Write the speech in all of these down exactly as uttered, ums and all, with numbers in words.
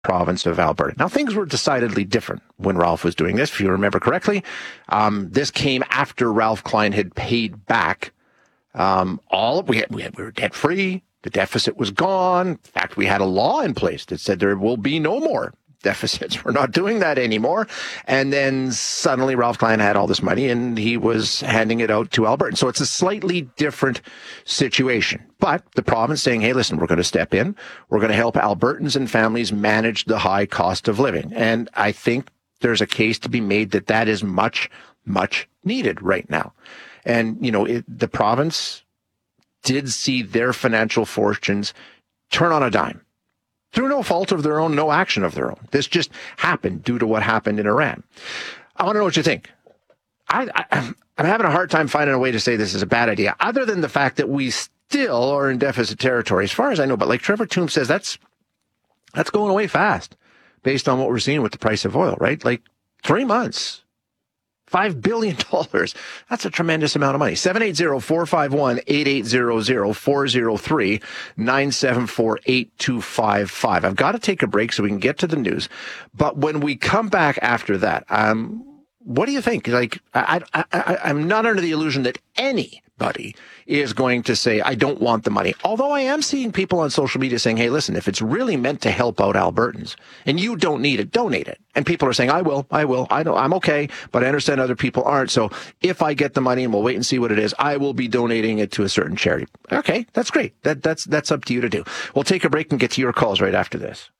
province of Alberta. Now, things were decidedly different when Ralph was doing this, if you remember correctly. Um, this came after Ralph Klein had paid back um, all, we, had, we, had, we were debt-free, the deficit was gone. In fact, we had a law in place that said there will be no more deficits. We're not doing that anymore. And then suddenly Ralph Klein had all this money and he was handing it out to Albertans. So it's a slightly different situation. But the province saying, hey, listen, we're going to step in. We're going to help Albertans and families manage the high cost of living. And I think there's a case to be made that that is much, much needed right now. And, you know, it, the province did see their financial fortunes turn on a dime. Through no fault of their own, no action of their own. This just happened due to what happened in Iran. I want to know what you think. I, I, I'm having a hard time finding a way to say this is a bad idea, other than the fact that we still are in deficit territory, as far as I know. But like Trevor Toombs says, that's that's going away fast, based on what we're seeing with the price of oil, right? Like three months. five billion dollars. That's a tremendous amount of money. seven eight zero, four five one, eight eight zero zero, four zero three, nine seven four, eight two five five. I've got to take a break so we can get to the news. But when we come back after that, um, what do you think? Like, I, I, I, I'm not under the illusion that anybody is going to say, I don't want the money. Although I am seeing people on social media saying, hey, listen, if it's really meant to help out Albertans and you don't need it, donate it. And people are saying, I will, I will, I know, I'm okay, but I understand other people aren't. So if I get the money, and we'll wait and see what it is, I will be donating it to a certain charity. Okay, that's great. That, that's, that's up to you to do. We'll take a break and get to your calls right after this.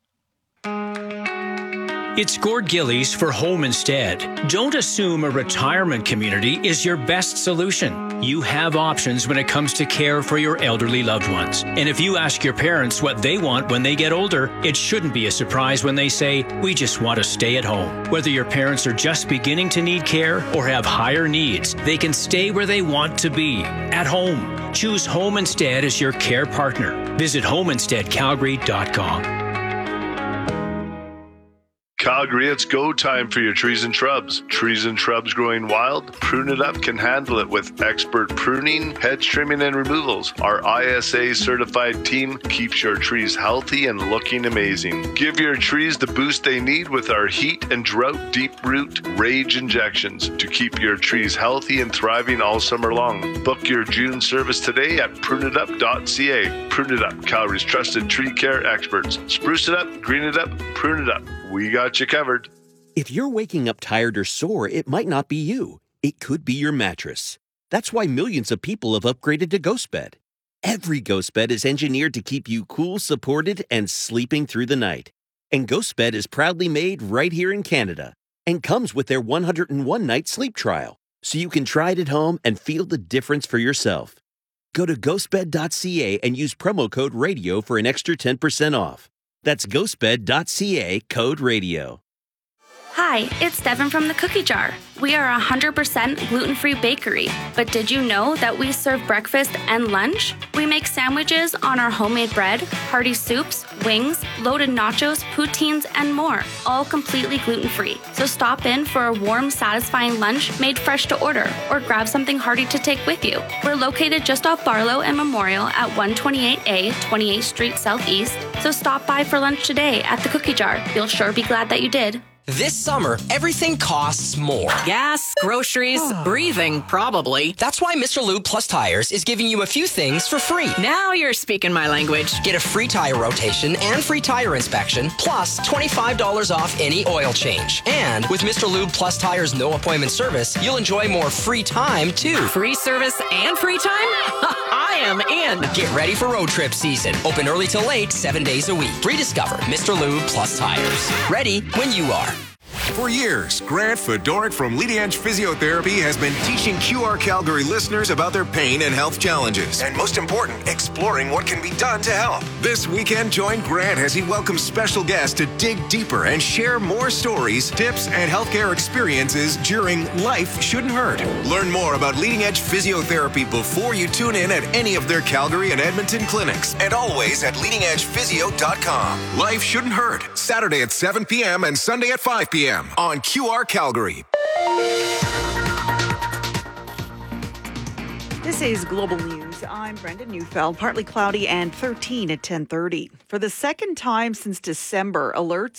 It's Gord Gillies for Home Instead. Don't assume a retirement community is your best solution. You have options when it comes to care for your elderly loved ones. And if you ask your parents what they want when they get older, it shouldn't be a surprise when they say, we just want to stay at home. Whether your parents are just beginning to need care or have higher needs, they can stay where they want to be, at home. Choose Home Instead as your care partner. Visit home instead calgary dot com. Calgary, it's go time for your trees and shrubs. Trees and shrubs growing wild? Prune It Up can handle it with expert pruning, hedge trimming, and removals. Our I S A certified team keeps your trees healthy and looking amazing. Give your trees the boost they need with our heat and drought deep root rage injections to keep your trees healthy and thriving all summer long. Book your June service today at prune it up dot c a. Prune It Up, Calgary's trusted tree care experts. Spruce it up, green it up, prune it up. We got you covered. If you're waking up tired or sore, it might not be you. It could be your mattress. That's why millions of people have upgraded to GhostBed. Every GhostBed is engineered to keep you cool, supported, and sleeping through the night. And GhostBed is proudly made right here in Canada and comes with their one hundred one night sleep trial, so you can try it at home and feel the difference for yourself. Go to ghost bed dot c a and use promo code RADIO for an extra ten percent off. That's ghost bed dot c a, code radio. Hi, it's Devin from the Cookie Jar. We are a one hundred percent gluten-free bakery, but did you know that we serve breakfast and lunch? We make sandwiches on our homemade bread, hearty soups, wings, loaded nachos, poutines, and more, all completely gluten-free. So stop in for a warm, satisfying lunch made fresh to order, or grab something hearty to take with you. We're located just off Barlow and Memorial at one twenty-eight A, twenty-eighth Street Southeast, so stop by for lunch today at the Cookie Jar. You'll sure be glad that you did. This summer, everything costs more. Gas, groceries, breathing, probably. That's why Mister Lube Plus Tires is giving you a few things for free. Now you're speaking my language. Get a free tire rotation and free tire inspection, plus twenty-five dollars off any oil change. And with Mister Lube Plus Tires no appointment service, you'll enjoy more free time, too. Free service and free time? I am in. Get ready for road trip season. Open early till late, seven days a week. Rediscover Mister Lube Plus Tires. Ready when you are. For years, Grant Fedoric from Leading Edge Physiotherapy has been teaching Q R Calgary listeners about their pain and health challenges. And most important, exploring what can be done to help. This weekend, join Grant as he welcomes special guests to dig deeper and share more stories, tips, and healthcare experiences during Life Shouldn't Hurt. Learn more about Leading Edge Physiotherapy before you tune in at any of their Calgary and Edmonton clinics. And always at leading edge physio dot com. Life Shouldn't Hurt, Saturday at seven p.m. and Sunday at five p.m. on Q R Calgary. This is Global News. I'm Brenda Neufeld. Partly cloudy and thirteen at ten thirty. For the second time since December, alerts